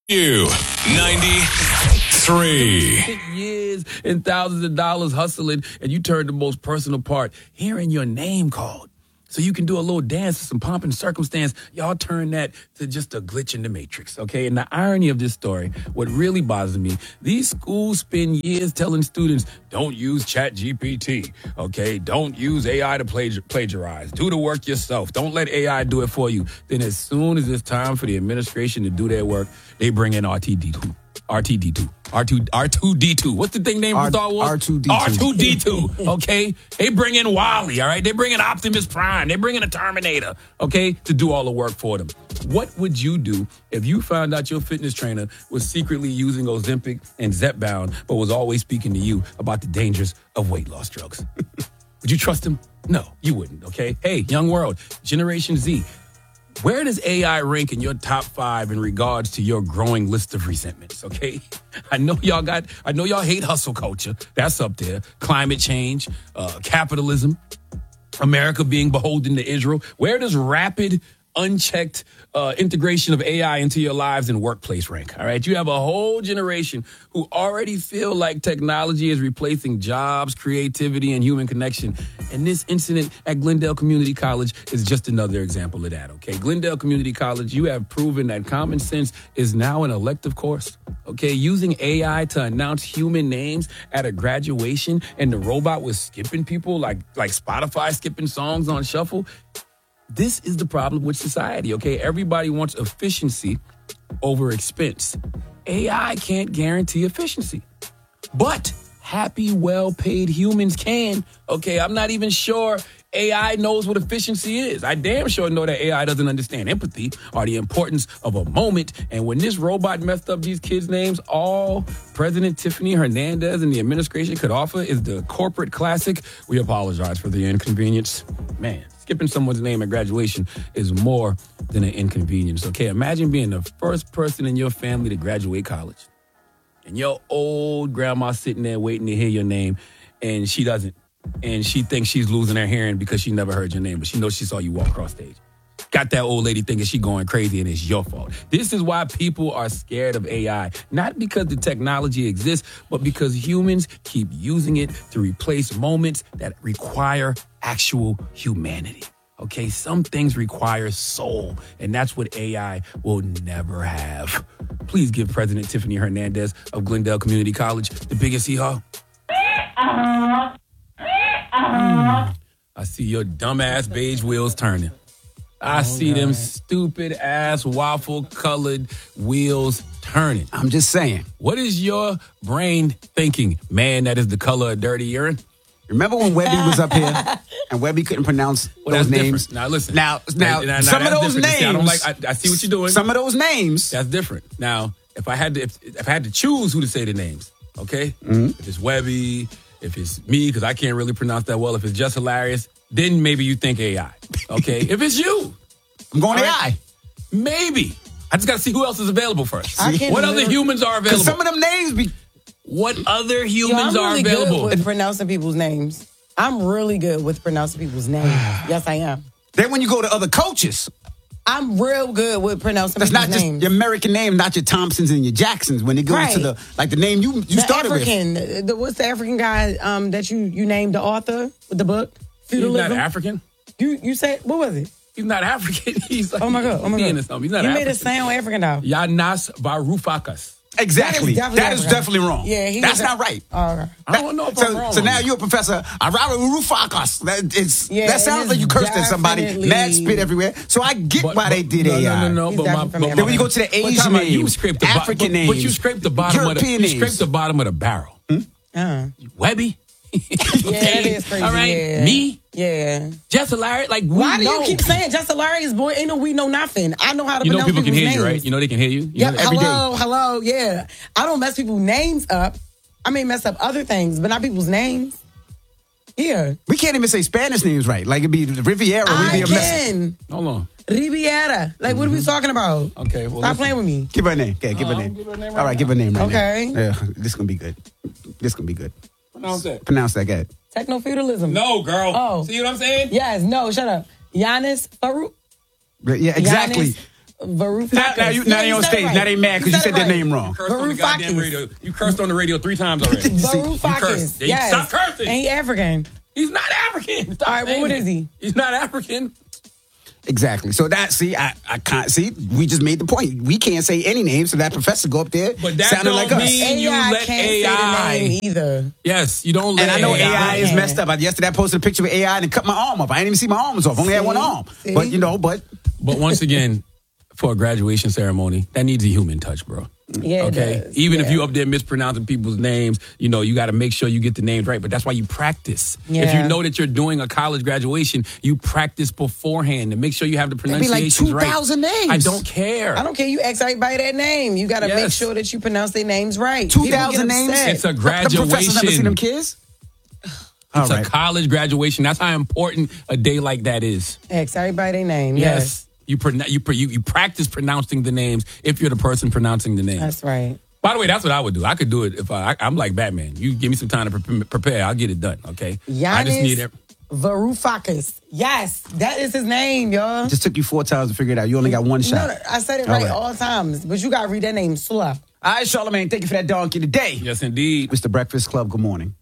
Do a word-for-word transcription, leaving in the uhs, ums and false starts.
You ninety-three. Years and thousands of dollars hustling, and you turn the most personal part, hearing your name called. So you can do a little dance with some pomp and circumstance. Y'all turn that to just a glitch in the matrix, okay? And the irony of this story, what really bothers me, these schools spend years telling students, don't use Chat G P T, okay? Don't use A I to plagiar- plagiarize. Do the work yourself. Don't let A I do it for you. Then as soon as it's time for the administration to do their work, they bring in R T D two. R T D two. R two, R two D two. What's the thing named for Star Wars? R two D two. R two D two, okay? They bring in Wally, all right? They bring in Optimus Prime. They bring in a Terminator, okay, to do all the work for them. What would you do if you found out your fitness trainer was secretly using Ozempic and Zepbound, but was always speaking to you about the dangers of weight loss drugs? Would you trust him? No, you wouldn't, okay? Hey, young world, Generation Z, where does A I rank in your top five in regards to your growing list of resentments, okay? I know y'all got, I know y'all hate hustle culture. That's up there. Climate change, uh, capitalism, America being beholden to Israel. Where does rapid, unchecked uh, integration of A I into your lives and workplace rank, all right? You have a whole generation who already feel like technology is replacing jobs, creativity, and human connection. And this incident at Glendale Community College is just another example of that, okay? Glendale Community College, you have proven that common sense is now an elective course, okay? Using A I to announce human names at a graduation and the robot was skipping people like, like Spotify skipping songs on shuffle. This is the problem with society, okay? Everybody wants efficiency over expense. A I can't guarantee efficiency, but happy, well-paid humans can, okay? I'm not even sure A I knows what efficiency is. I damn sure know that A I doesn't understand empathy or the importance of a moment. And when this robot messed up these kids' names, all President Tiffany Hernandez and the administration could offer is the corporate classic, we apologize for the inconvenience. Man, skipping someone's name at graduation is more than an inconvenience, okay? Imagine being the first person in your family to graduate college. And your old grandma sitting there waiting to hear your name, and she doesn't. And she thinks she's losing her hearing because she never heard your name, but she knows she saw you walk across stage. Got that old lady thinking she going crazy, and it's your fault. This is why people are scared of A I. Not because the technology exists, but because humans keep using it to replace moments that require actual humanity. Okay, some things require soul, and that's what A I will never have. Please give President Tiffany Hernandez of Glendale Community College the biggest hee-haw. Mm. I see your dumbass beige wheels turning. I oh, see God. Them stupid ass waffle colored wheels turning. I'm just saying. What is your brain thinking? Man, that is the color of dirty urine. Remember when Webby was up here and Webby couldn't pronounce well, those names? Different. Now listen. Now, now, now some now, of those names. See, I don't like. I, I see what you're doing. Some of those names. That's different. Now, if I had to, if, if I had to choose who to say the names, okay? Mm-hmm. If it's Webby, if it's me, because I can't really pronounce that well. If it's just hilarious, then maybe you think A I. Okay. If it's you, I'm going right. A I. Maybe. I just got to see who else is available first. What other humans are available? Some of them names be. What other humans Yo, I'm really are available? Good with pronouncing people's names. I'm really good with pronouncing people's names. Yes, I am. Then when you go to other coaches, I'm real good with pronouncing that's people's not just names. Your American name, not your Thompsons and your Jacksons. When they go right. to the like the name you you the started African, with. The, what's the African guy um, that you you named the author with the book? Feudalism. He's not African. You you said what was it? He's not African. He's like, oh my god! Oh my god! He's not you African. made it sound African though. Yanas Varoufakis. Exactly. That is definitely, that is definitely wrong. Yeah, he that's a, not right. Oh, okay. I don't know if so, I'm wrong. So now you're a professor. Varoufakis. That, it's, yeah, that sounds like you cursed at somebody. Mad spit everywhere. So I get but, why but, they did no, A I. No, no, no. He's but my, but then when you go to the Asian names, you scraped the African bo- names, but, but you scraped the bottom European of the. You names. scraped the bottom of the barrel. Hmm? Uh-huh. Webby. Okay. Yeah, it is crazy. All right, yeah. me. Yeah. Just hilarious. Like we why do know. you keep saying just hilarious, boy? Ain't no we know nothing. I know how to. You know pronounce people can hear names. you, right? You know they can hear you. you yeah. know, Hello, hello. Yeah. I don't mess people's names up. I may mess up other things, but not people's names. Yeah. We can't even say Spanish names right. Like it'd be Riviera. I be a can. Mess. Hold on. Riviera. Like, mm-hmm. what are we talking about? Okay. Well, stop listen. playing with me. Give her a name. Okay, give her a name. Give her a name right All right, now. Give her a name right okay. now. Okay. Yeah, this is gonna be good. This is gonna be good. Pronounce that. Pronounce that, good. Techno-feudalism. No, girl. Oh. See what I'm saying? Yes, no, shut up. Giannis Farouk. Yeah, exactly. Giannis Varoufakis. Now, now, you, now Yeah, they on said it stage. right. Now they mad because you said it their right. name wrong. You cursed on the goddamn Varoufakis. radio. You cursed on the radio three times already. You Varoufakis. cursed. Yeah, Yes. Stop cursing. And he African. He's not African. Stop All right, well, saying what it. is he? He's not African. Exactly. So that, see, I, I can't, see, we just made the point. We can't say any names, so that professor go up there But that sounding don't like us. mean- you A I let can't A I. say the name either. Yes, you don't let And I know A I is Yeah. messed up. I, yesterday I posted a picture of A I and cut my arm off. I didn't even see my arms off. I only had See? one arm. See? But, you know, but But once again, for a graduation ceremony, that needs a human touch, bro. Yeah, it Okay. does. Even if Yeah. you up there mispronouncing people's names, you know, you got to make sure you get the names right. But that's why you practice. If Yeah. you know that you're doing a college graduation, you practice beforehand to make sure you have the It'd be like pronunciations right. two thousand names. I don't care. I don't care. You ask everybody that name. You got to make Yes. sure that you pronounce their names right. two People thousand get names. upset. It's a The professors never graduation. seen them kids? All It's right. a college graduation. That's how important a day like that is. Ask everybody their name. Yes. Yes. You, pro- you, pro- you you practice pronouncing the names if you're the person pronouncing the names. That's right. By the way, that's what I would do. I could do it if I, I I'm like Batman. You give me some time to pre- prepare, I'll get it done. Okay. I just need Giannis it. Varoufakis. Yes, that is his name, y'all. Just took you four times to figure it out. You only got one No, shot. no, I said it All right, right. all times, but you got to read that name slow. All right, Charlamagne, thank you for that donkey today. Yes, indeed. Mister Breakfast Club, good morning.